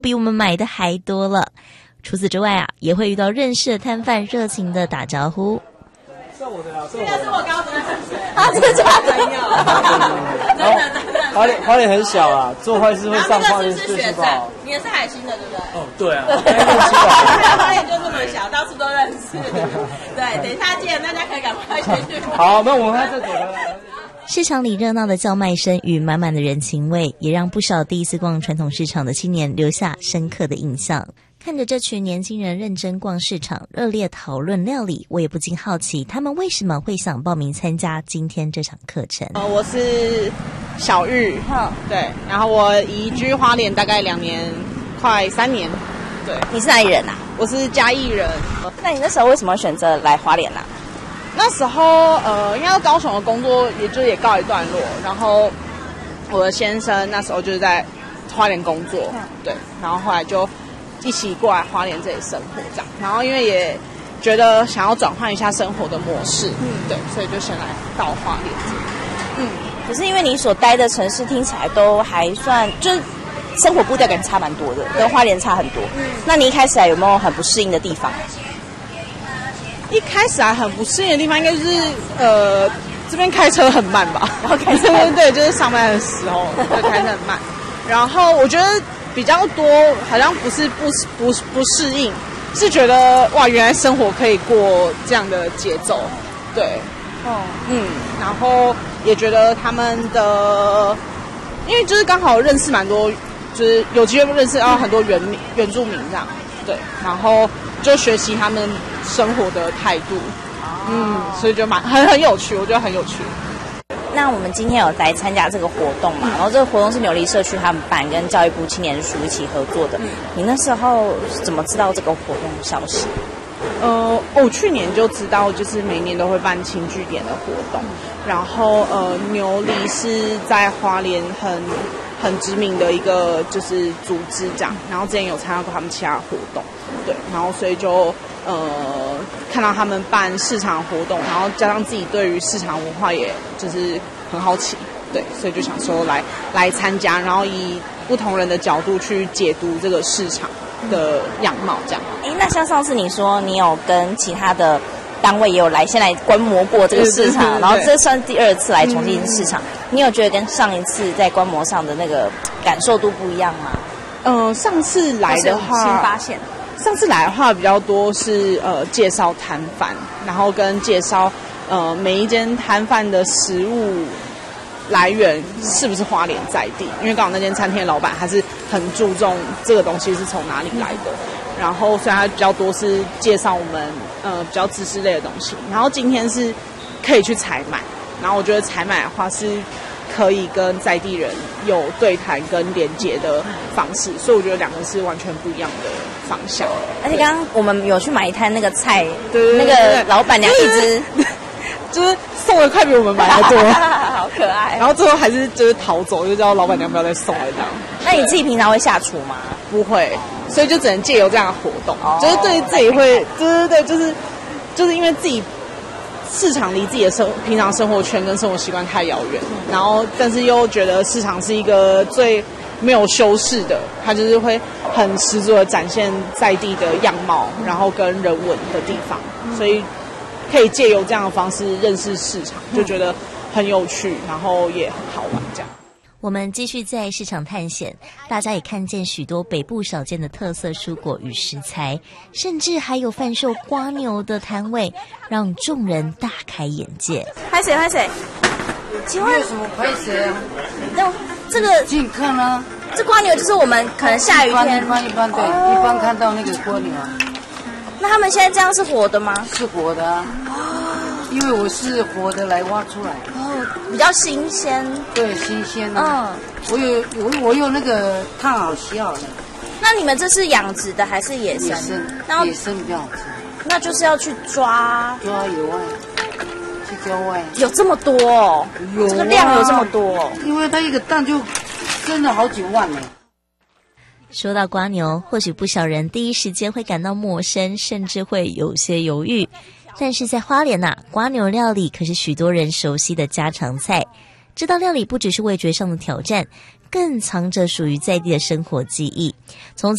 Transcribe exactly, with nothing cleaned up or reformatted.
比我们买的还多了。除此之外啊，也会遇到认识的摊贩热情的打招呼。 是我的啦，是我的。这是我高中的同学。 啊，真的假的？ 真的真的。 花莲花莲很小啊，做坏事会上花莲市学长。你也是海星的对不对？ 哦，对啊。 花莲就这么小，到处都认识。对，等一下见，大家可以赶快先去。 好，那我们再走回来。 市场里热闹的叫卖声与满满的人情味，也让不少第一次逛传统市场的青年留下深刻的印象。看着这群年轻人认真逛市场，热烈讨论料理，我也不禁好奇，他们为什么会想报名参加今天这场课程？ 呃，我是小玉， 嗯， 对，然后我移居花莲大概两年，快三年，对。 你是哪里人啊？ 我是嘉义人。 那你那时候为什么选择来花莲啊？ 那时候呃，应该高雄的工作也就也告一段落，然后我的先生那时候就是在花莲工作，嗯、对，然后后来就一起过来花莲这里生活这样，然后因为也觉得想要转换一下生活的模式，嗯，对，所以就先来到花莲这里。 嗯，可是因为你所待的城市听起来都还算，就是生活步调感觉差蛮多的，跟花莲差很多。嗯，那你一开始来有没有很不适应的地方？ 一开始还很不适应的地方，应该就是呃这边开车很慢吧， 然后开车对对，就是上班的时候就开车很慢，然后我觉得比较多好像不是不不不适应，是觉得哇原来生活可以过这样的节奏，对，哦嗯，然后也觉得他们的，因为就是刚好认识蛮多，就是有机会认识到很多原民原住民这样，对，然后就学习他们生活的态度，嗯，所以就蛮很很有趣，我觉得很有趣。 那我们今天有来参加这个活动嘛？然后这个活动是扭力社区他们办，跟教育部青年署一起合作的。嗯、你那时候怎么知道这个活动的消息？ 呃，我去年就知道，就是每年都会办轻据点的活动，然后呃，扭力是在花莲很很知名的一个就是组织这样，然后之前有参加过他们其他活动，对，然后所以就呃看到他们办市场活动，然后加上自己对于市场文化也就是很好奇，对，所以就想说来来参加，然后以不同人的角度去解读这个市场的样貌这样。 哎，那像上次你说你有跟其他的单位也有来先来观摩过这个市场，然后这算是第二次来重庆市场，嗯、你有觉得跟上一次在观摩上的那个感受度不一样吗？ 呃，上次来的话， 新发现。 上次来的话比较多是呃介绍摊贩，然后跟介绍呃每一间摊贩的食物来源是不是花莲在地，因为刚好那间餐厅的老板他是很注重这个东西是从哪里来的，然后所以他比较多是介绍我们呃比较知识类的东西，然后今天是可以去采买，然后我觉得采买的话是可以跟在地人有对谈跟连结的方式，所以我觉得两个是完全不一样的方向。 而且刚刚我们有去买一摊那个菜， 对那个老板娘一直就是送的快比我们买的多， 好可爱。 然后最后还是就是逃走，就叫老板娘不要再送了这样。 那你自己平常会下厨吗？ 不会，所以就只能借由这样的活动，哦、就是对自己会，对对对，就是就是因为自己。市场离自己的生平常生活圈跟生活习惯太遥远，然后但是又觉得市场是一个最没有修饰的，它就是会很十足的展现在地的样貌，然后跟人文的地方，所以可以借由这样的方式认识市场，就觉得很有趣，然后也很好玩这样。 我们继续在市场探险，大家也看见许多北部少见的特色蔬果与食材，甚至还有贩售蝸牛的摊位，让众人大开眼界。拍谁拍谁？请问有什么拍谁啊？ 那这个近看啊， 这蝸牛就是我们可能下雨天一般一般对，哦、一般看到那个蝸牛啊。 那他们现在这样是活的吗？ 是活的啊。哦，因为我是活的来挖出来。 哦，比较新鲜。 对，新鲜啊。嗯，我有我我有那个烫好洗好的。 那你们这是养殖的还是野生？ 野生，野生比较好吃。 那就是要去抓。 抓野外，去郊外。 有这么多哦？ 有、啊、 这个量有这么多哦？ 因为它一个蛋就生了好几万呢。 说到蝸牛，或许不少人第一时间会感到陌生，甚至会有些犹豫。但是在花莲啊，蝸牛料理可是许多人熟悉的家常菜。这道料理不只是味觉上的挑战， 更藏着属于在地的生活记忆。从